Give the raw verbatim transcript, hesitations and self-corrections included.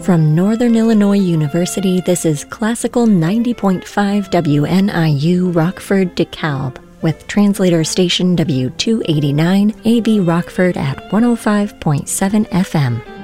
From Northern Illinois University, this is Classical ninety point five W N I U Rockford DeKalb, with translator station W two eighty-nine A B Rockford at one oh five point seven F M.